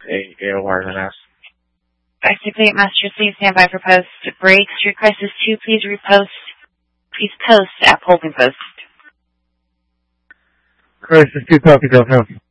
a wireless. Taxi Plate Master, please stand by for post breaks. Request is to please post at Polling Post. Crisis 2 copy, Delta.